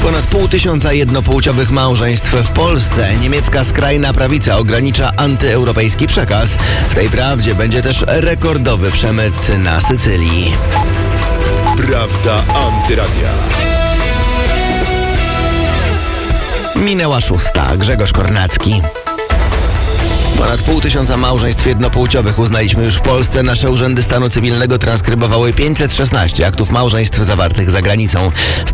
Ponad 500 jednopłciowych małżeństw w Polsce. Niemiecka skrajna prawica ogranicza antyeuropejski przekaz. W tej prawdzie będzie też rekordowy przemyt na Sycylii. Prawda Antyradia. Minęła 6. Grzegorz Kornacki. Ponad 500 małżeństw jednopłciowych uznaliśmy już w Polsce. Nasze urzędy stanu cywilnego transkrybowały 516 aktów małżeństw zawartych za granicą.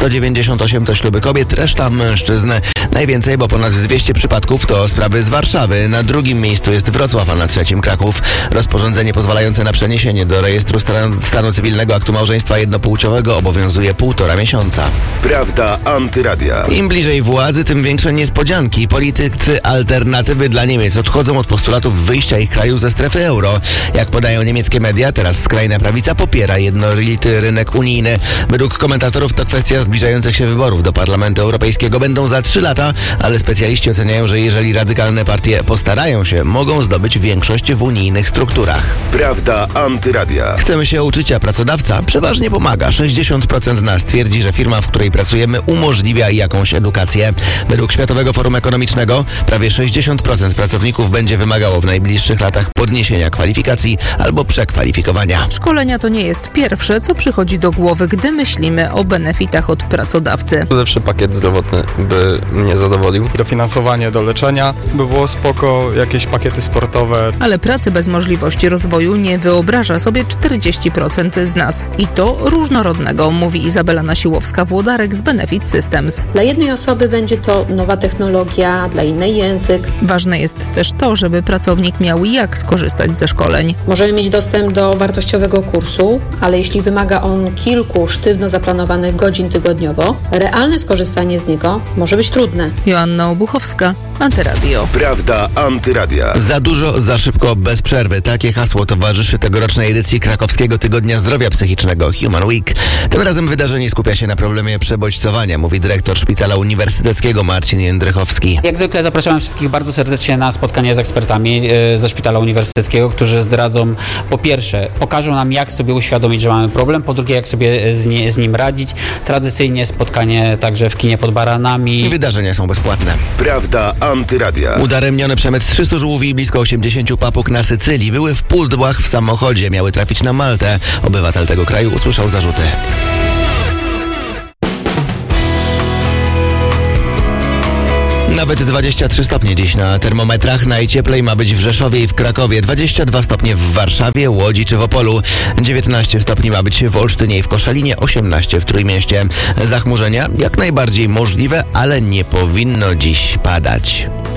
198 to śluby kobiet, reszta mężczyzn. Najwięcej, bo ponad 200 przypadków to sprawy z Warszawy. Na drugim miejscu jest Wrocław, a na trzecim Kraków. Rozporządzenie pozwalające na przeniesienie do rejestru stanu cywilnego aktu małżeństwa jednopłciowego obowiązuje 1,5 miesiąca. Prawda Antyradia. Im bliżej władzy, tym większe niespodzianki. Politycy Alternatywy dla Niemiec odchodzą od postulatów wyjścia ich kraju ze strefy euro. Jak podają niemieckie media, teraz skrajna prawica popiera jednolity rynek unijny. Według komentatorów to kwestia zbliżających się wyborów do Parlamentu Europejskiego. Będą za 3 lata, ale specjaliści oceniają, że jeżeli radykalne partie postarają się, mogą zdobyć większość w unijnych strukturach. Prawda Antyradia. Chcemy się uczyć, a pracodawca przeważnie pomaga. 60% z nas twierdzi, że firma, w której pracujemy, umożliwia jakąś edukację. Według Światowego Forum Ekonomicznego prawie 60% pracowników będzie wymagało w najbliższych latach podniesienia kwalifikacji albo przekwalifikowania. Szkolenia to nie jest pierwsze, co przychodzi do głowy, gdy myślimy o benefitach od pracodawcy. Lepszy pakiet zdrowotny by mnie zadowolił. Dofinansowanie do leczenia by było spoko, jakieś pakiety sportowe. Ale pracy bez możliwości rozwoju nie wyobraża sobie 40% z nas. I to różnorodnego, mówi Izabela Nasiłowska-Włodarek z Benefit Systems. Dla jednej osoby będzie to nowa technologia, dla innej język. Ważne jest też to, żeby pracownik miał jak skorzystać ze szkoleń. Możemy mieć dostęp do wartościowego kursu, ale jeśli wymaga on kilku sztywno zaplanowanych godzin tygodniowo, realne skorzystanie z niego może być trudne. Joanna Obuchowska, Antyradio. Prawda Antyradia. Za dużo, za szybko, bez przerwy. Takie hasło towarzyszy tegorocznej edycji Krakowskiego Tygodnia Zdrowia Psychicznego Human Week. Tym razem wydarzenie skupia się na problemie przebodźcowania, mówi dyrektor Szpitala Uniwersyteckiego Marcin Jędrychowski. Jak zwykle zapraszamy wszystkich bardzo serdecznie na spotkanie z ekspertami ze Szpitala Uniwersyteckiego, którzy zdradzą, po pierwsze, pokażą nam, jak sobie uświadomić, że mamy problem, po drugie, jak sobie z nim radzić. Tradycyjnie spotkanie także w kinie pod Baranami. Wydarzenia są bezpłatne. Prawda Antyradia. Udaremniony przemyt 300 żółwi i blisko 80 papug na Sycylii były w pudłach w samochodzie. Miały trafić na Maltę. Obywatel tego kraju usłyszał zarzuty. Nawet 23 stopnie dziś na termometrach. Najcieplej ma być w Rzeszowie i w Krakowie, 22 stopnie w Warszawie, Łodzi czy w Opolu, 19 stopni ma być w Olsztynie i w Koszalinie, 18 w Trójmieście. Zachmurzenia jak najbardziej możliwe, ale nie powinno dziś padać.